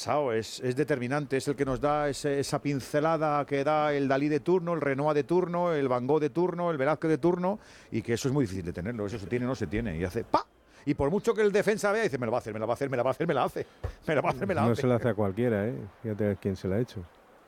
pasado, es determinante, es el que nos da esa pincelada que da el Dalí de turno, el Renoir de turno, el Van Gogh de turno, el Velázquez de turno, y que eso es muy difícil de tenerlo, eso se tiene o no se tiene, y hace ¡pa! Y por mucho que el defensa vea, dice, me lo va a hacer, me lo va a hacer, me la va a hacer, me la hace. Me la va a hacer, me la hace. No se la hace a cualquiera, ¿eh? Fíjate quién se la ha hecho.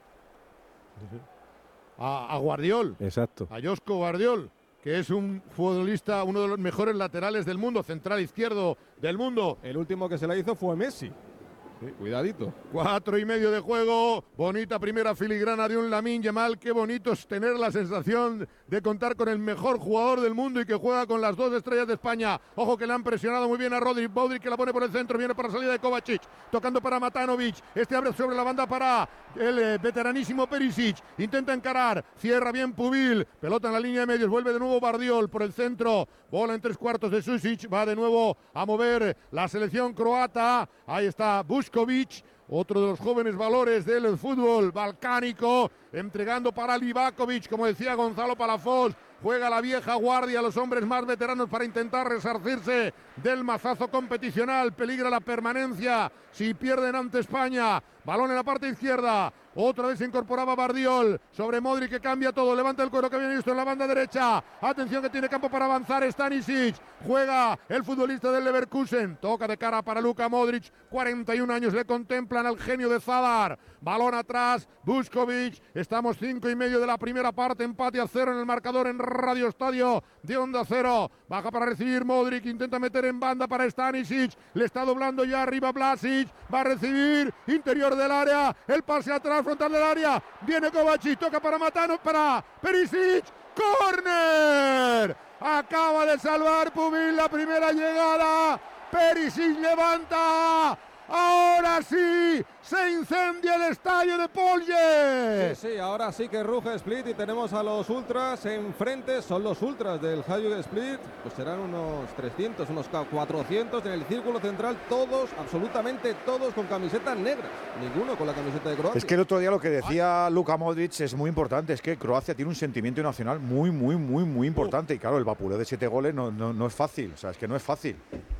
A Guardiol. Exacto. A Josko Guardiol, que es un futbolista, uno de los mejores laterales del mundo, central izquierdo del mundo. El último que se la hizo fue Messi. Sí, cuidadito. 4:30 de juego, bonita primera filigrana de un Lamine Yamal, qué bonito es tener la sensación de contar con el mejor jugador del mundo y que juega con las 2 estrellas de España. Ojo que le han presionado muy bien a Rodri, Modric que la pone por el centro, viene para la salida de Kovacic, tocando para Matanovic, este abre sobre la banda para el veteranísimo Perisic, intenta encarar, cierra bien Pubil, pelota en la línea de medios, vuelve de nuevo Guardiol por el centro, bola en 3/4 de Susic, va de nuevo a mover la selección croata, ahí está Vuskovic, otro de los jóvenes valores del fútbol balcánico, entregando para Livakovic, como decía Gonzalo Palafox, juega la vieja guardia, los hombres más veteranos para intentar resarcirse del mazazo competicional, peligra la permanencia si pierden ante España, balón en la parte izquierda, otra vez se incorporaba Guardiol sobre Modric que cambia todo, levanta el cuero que había visto en la banda derecha, atención que tiene campo para avanzar Stanisic, juega el futbolista del Leverkusen, toca de cara para Luka Modric, 41 años le contemplan al genio de Zadar, balón atrás, Vuskovic, estamos 5:30 de la primera parte, empate a 0 en el marcador en Radio Estadio de Onda Cero, baja para recibir Modric, intenta meter en banda para Stanisic, le está doblando ya arriba Vlasic, va a recibir, interior del área, el pase atrás, frontal del área, viene Kovacic, toca para Matano, para Perisic, ¡córner! Acaba de salvar Pubil la primera llegada, Perisic levanta, ahora sí, se incendia el estadio de Polje. Sí, ahora sí que ruge Split y tenemos a los ultras enfrente, son los ultras del Hajduk Split, pues serán unos 300, unos 400 en el círculo central, todos, absolutamente todos con camisetas negras, ninguno con la camiseta de Croacia. Es que el otro día lo que decía Luka Modric es muy importante, es que Croacia tiene un sentimiento nacional muy importante, y claro, el vapureo de 7 goles no es fácil, o sea, es que no es fácil.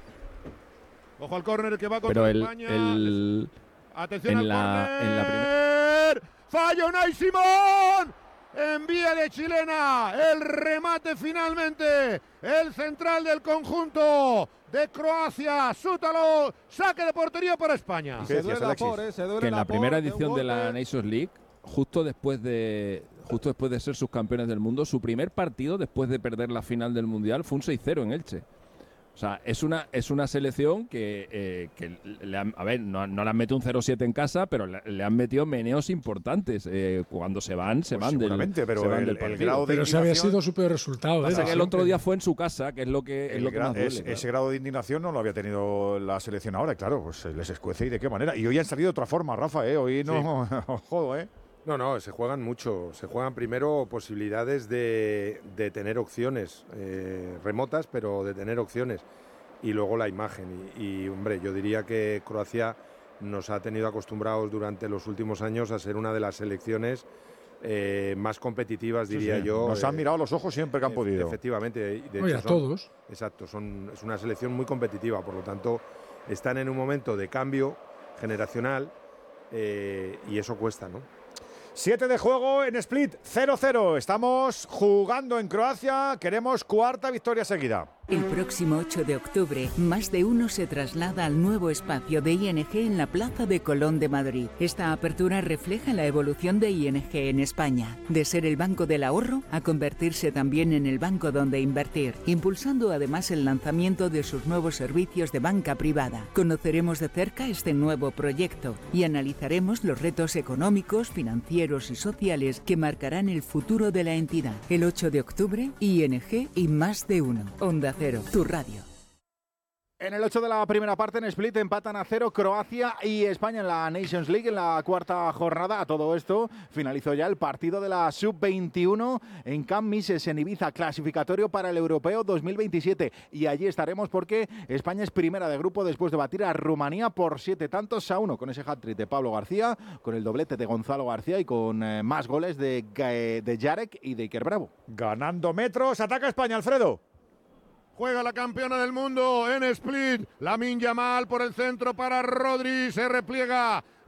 Ojo al córner que va contra España. Atención al córner. Falla Unai Simón. Envía de chilena. El remate finalmente. El central del conjunto de Croacia. Sútalo. Saque de portería para España. Se duele la por, que en la primera edición de la Nations League, justo después de ser subcampeones del mundo, su primer partido después de perder la final del Mundial fue un 6-0 en Elche. O sea, es una selección que a ver, no le han metido un 0-7 en casa, pero le han metido meneos importantes. Cuando se van del partido. Pero ese había sido su peor resultado. Pasa que el otro día fue en su casa, que es lo que más duele. Ese grado de indignación no lo había tenido la selección ahora, claro, pues les escuece y de qué manera. Y hoy han salido de otra forma, Rafa, hoy no jodo, No, se juegan mucho. Se juegan primero posibilidades de tener opciones remotas, pero de tener opciones. Y luego la imagen. Y, hombre, yo diría que Croacia nos ha tenido acostumbrados durante los últimos años a ser una de las selecciones más competitivas, diría yo. Nos han mirado a los ojos siempre que han podido. Efectivamente. De hecho, a todos. Exacto. Es una selección muy competitiva. Por lo tanto, están en un momento de cambio generacional y eso cuesta, ¿no? 7 de juego en Split, 0-0. Estamos jugando en Croacia, queremos cuarta victoria seguida. El próximo 8 de octubre, Más de Uno se traslada al nuevo espacio de ING en la Plaza de Colón de Madrid. Esta apertura refleja la evolución de ING en España, de ser el banco del ahorro a convertirse también en el banco donde invertir, impulsando además el lanzamiento de sus nuevos servicios de banca privada. Conoceremos de cerca este nuevo proyecto y analizaremos los retos económicos, financieros y sociales que marcarán el futuro de la entidad. El 8 de octubre, ING y Más de Uno. Onda Cero, tu radio. En el 8 de la primera parte en Split empatan a 0 Croacia y España en la Nations League en la cuarta jornada. A todo esto finalizó ya el partido de la Sub-21 en Camp Mises en Ibiza, clasificatorio para el Europeo 2027. Y allí estaremos porque España es primera de grupo después de batir a Rumanía por 7-1 con ese hat-trick de Pablo García, con el doblete de Gonzalo García y con más goles de Jarek y de Iker Bravo. Ganando metros, ataca España, Alfredo. Juega la campeona del mundo en Split. Lamine Yamal por el centro para Rodri. Se repliega